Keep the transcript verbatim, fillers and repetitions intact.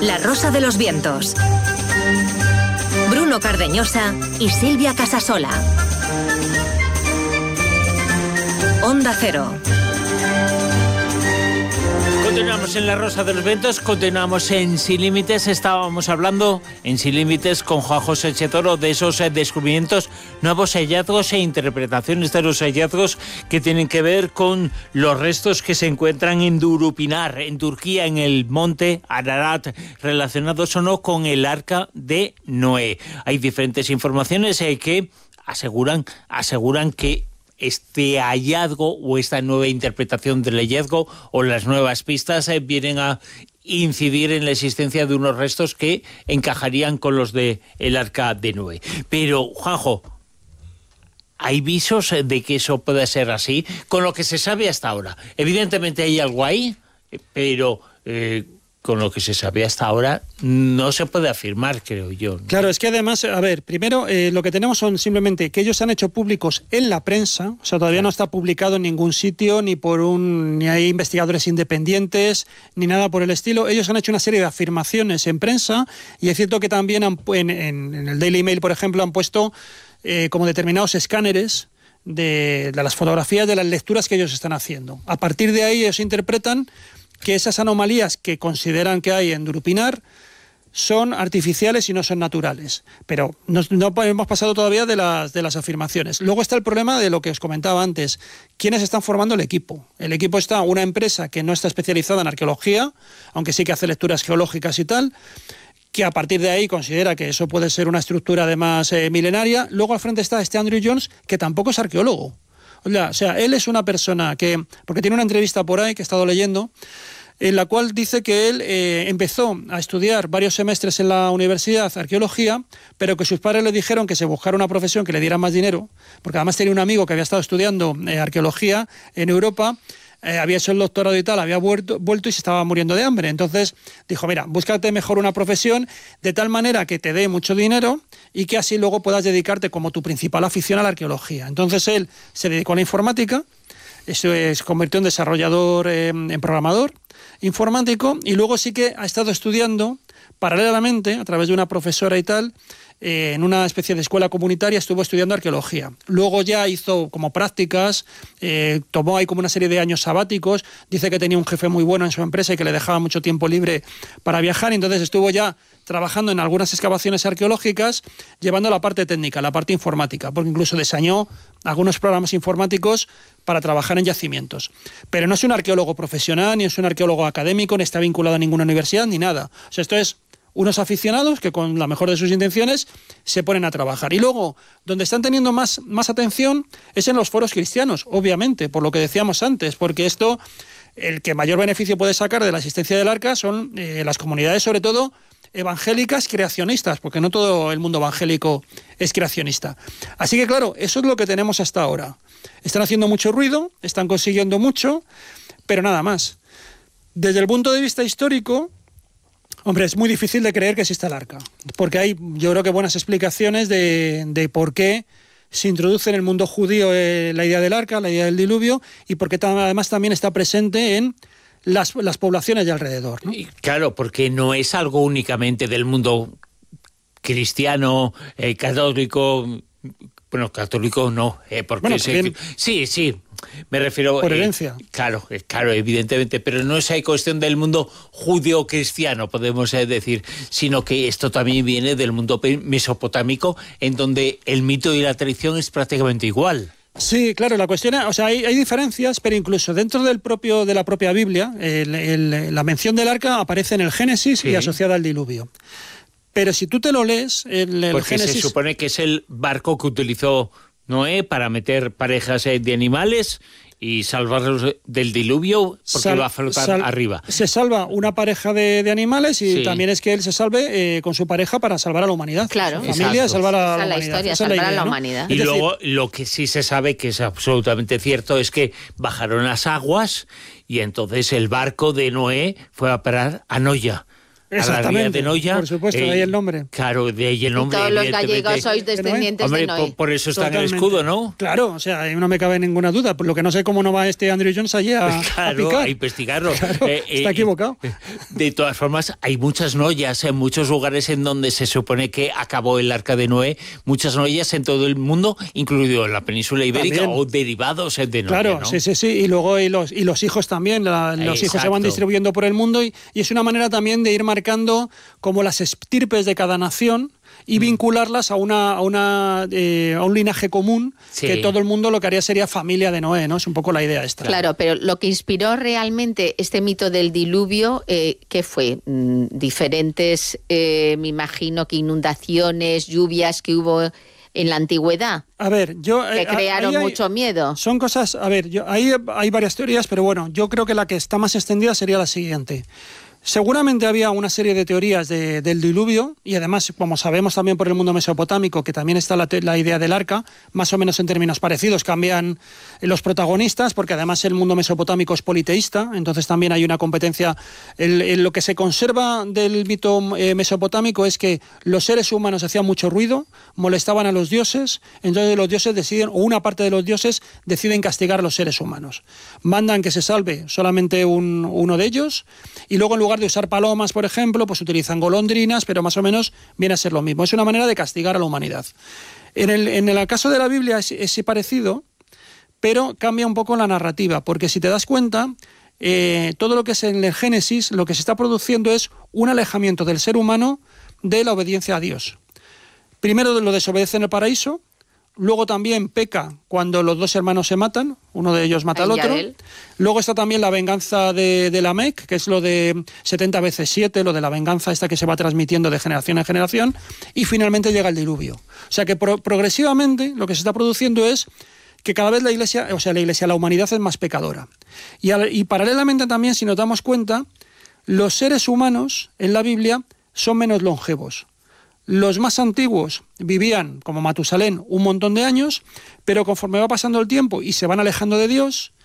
La Rosa de los Vientos. Bruno Cardeñosa y Silvia Casasola. Onda Cero. Continuamos en La Rosa de los Vientos, continuamos en Sin Límites. Estábamos hablando en Sin Límites con Juan José Chetoro de esos eh, descubrimientos, nuevos hallazgos e interpretaciones de los hallazgos que tienen que ver con los restos que se encuentran en Durupinar, en Turquía, en el monte Ararat, relacionados o no con el Arca de Noé. Hay diferentes informaciones eh, que aseguran, aseguran que este hallazgo o esta nueva interpretación del hallazgo o las nuevas pistas eh, vienen a incidir en la existencia de unos restos que encajarían con los de el Arca de Noé. Pero, Juanjo, ¿hay visos de que eso pueda ser así? Con lo que se sabe hasta ahora. Evidentemente hay algo ahí, pero eh, con lo que se sabe hasta ahora no se puede afirmar, creo yo, ¿no? Claro, es que además, a ver, primero eh, lo que tenemos son simplemente que ellos han hecho públicos en la prensa, o sea, todavía no está publicado en ningún sitio, ni por un ni hay investigadores independientes, ni nada por el estilo. Ellos han hecho una serie de afirmaciones en prensa, y es cierto que también han, en, en, en el Daily Mail, por ejemplo, han puesto eh, como determinados escáneres de, de las fotografías de las lecturas que ellos están haciendo. A partir de ahí ellos interpretan que esas anomalías que consideran que hay en Durupinar son artificiales y no son naturales. Pero no, no hemos pasado todavía de las, de las afirmaciones. Luego está el problema de lo que os comentaba antes. ¿Quiénes están formando el equipo? El equipo está una empresa que no está especializada en arqueología, aunque sí que hace lecturas geológicas y tal, que a partir de ahí considera que eso puede ser una estructura además eh, milenaria. Luego al frente está este Andrew Jones, que tampoco es arqueólogo. O sea, él es una persona que, porque tiene una entrevista por ahí que he estado leyendo, en la cual dice que él eh, empezó a estudiar varios semestres en la universidad arqueología, pero que sus padres le dijeron que se buscara una profesión que le diera más dinero, porque además tenía un amigo que había estado estudiando eh, arqueología en Europa, eh, había hecho el doctorado y tal, había vuelto, vuelto y se estaba muriendo de hambre. Entonces dijo, mira, búscate mejor una profesión de tal manera que te dé mucho dinero y que así luego puedas dedicarte como tu principal afición a la arqueología. Entonces él se dedicó a la informática, se convirtió en desarrollador, eh, en programador informático, y luego sí que ha estado estudiando paralelamente, a través de una profesora y tal, eh, en una especie de escuela comunitaria, estuvo estudiando arqueología. Luego ya hizo como prácticas, eh, tomó ahí como una serie de años sabáticos, dice que tenía un jefe muy bueno en su empresa y que le dejaba mucho tiempo libre para viajar, y entonces estuvo ya trabajando en algunas excavaciones arqueológicas, llevando la parte técnica, la parte informática, porque incluso diseñó algunos programas informáticos para trabajar en yacimientos. Pero no es un arqueólogo profesional, ni es un arqueólogo académico, ni está vinculado a ninguna universidad, ni nada. O sea, esto es unos aficionados que con la mejor de sus intenciones se ponen a trabajar. Y luego, donde están teniendo más, más atención es en los foros cristianos, obviamente, por lo que decíamos antes, porque esto, el que mayor beneficio puede sacar de la existencia del arca son eh, las comunidades, sobre todo evangélicas creacionistas, porque no todo el mundo evangélico es creacionista. Así que claro, eso es lo que tenemos hasta ahora. Están haciendo mucho ruido, están consiguiendo mucho, pero nada más. Desde el punto de vista histórico, hombre, es muy difícil de creer que exista el arca, porque hay, yo creo que buenas explicaciones de, de por qué se introduce en el mundo judío eh, la idea del arca, la idea del diluvio, y porque además también está presente en Las, las poblaciones de alrededor, ¿no? Y claro, porque no es algo únicamente del mundo cristiano, eh, católico, bueno, católico no, eh, porque bueno, se, bien, sí, sí, me refiero por eh, herencia. Claro, eh, claro, evidentemente, pero no es hay cuestión del mundo judío-cristiano, podemos eh, decir, sino que esto también viene del mundo mesopotámico, en donde el mito y la tradición es prácticamente igual. Sí, claro, la cuestión es, o sea, hay, hay diferencias, pero incluso dentro del propio de la propia Biblia, el, el, la mención del arca aparece en el Génesis, sí, y asociada al diluvio. Pero si tú te lo lees, el, el porque Génesis... se supone que es el barco que utilizó Noé para meter parejas de animales y salvarlos del diluvio, porque Sal, va a flotar sal, arriba. Se salva una pareja de, de animales y sí, también es que él se salve eh, con su pareja para salvar a la humanidad. Claro. Su familia, exacto, salvar a la, esa la humanidad. historia, salvar la idea, a la ¿no? humanidad. Y es luego decir, lo que sí se sabe, que es absolutamente cierto, es que bajaron las aguas y entonces el barco de Noé fue a parar a Noya. a la vía de Noia. Por supuesto, eh, de ahí el nombre. Claro, de ahí el nombre. Y todos los gallegos sois descendientes Hombre, de Noé. Por, por eso está Totalmente. en el escudo, ¿no? Claro, o sea, ahí no me cabe ninguna duda. Por lo que no sé cómo no va este Andrew Jones allí a, Claro, a picar. a investigarlo. Claro, Eh, está eh, equivocado. De todas formas, hay muchas noyas en muchos lugares en donde se supone que acabó el Arca de Noé, muchas noyas en todo el mundo, incluido en la península ibérica, También. o derivados de Noé. Claro, ¿no? sí, sí, sí. Y luego y los, y los hijos también. La, los hijos se van Exacto. distribuyendo por el mundo y, y es una manera también de ir marcando como las estirpes de cada nación y vincularlas a una a una eh, a un linaje común, Sí. que todo el mundo lo que haría sería familia de Noé, ¿no? Es un poco la idea esta. Claro, pero lo que inspiró realmente este mito del diluvio, eh, ¿qué fue? Mm, diferentes, eh, me imagino que inundaciones, lluvias que hubo en la antigüedad, A ver, yo que eh, crearon ahí hay- mucho miedo. Son cosas, a ver, yo, ahí hay varias teorías, pero bueno, yo creo que la que está más extendida sería la siguiente. Seguramente había una serie de teorías de- del diluvio y además, como sabemos también por el mundo mesopotámico, que también está la, te- la idea del arca, más o menos en términos parecidos, cambian los protagonistas, porque además el mundo mesopotámico es politeísta, entonces también hay una competencia. El- el- lo que se conserva del mito eh, mesopotámico es que los seres humanos hacían mucho ruido, molestaban a los dioses, entonces los dioses deciden, o una parte de los dioses deciden castigar a los seres humanos. Mandan que se salve solamente un- uno de ellos y luego en lugar de usar palomas, por ejemplo, pues utilizan golondrinas, pero más o menos viene a ser lo mismo. Es una manera de castigar a la humanidad. En el, en el caso de la Biblia es, es parecido, pero cambia un poco la narrativa, porque si te das cuenta, eh, todo lo que es en el Génesis, lo que se está produciendo es un alejamiento del ser humano de la obediencia a Dios. Primero lo desobedece en el paraíso, luego también peca cuando los dos hermanos se matan, uno de ellos mata al Caín y otro. Abel. Luego está también la venganza de, de Lamec, que es lo de setenta veces siete, lo de la venganza esta que se va transmitiendo de generación en generación, y finalmente llega el diluvio. O sea que pro- progresivamente lo que se está produciendo es que cada vez la iglesia, o sea, la iglesia, la humanidad es más pecadora. Y, al- y paralelamente también, si nos damos cuenta, los seres humanos en la Biblia son menos longevos. Los más antiguos vivían, como Matusalén, un montón de años, pero conforme va pasando el tiempo y se van alejando de Dios,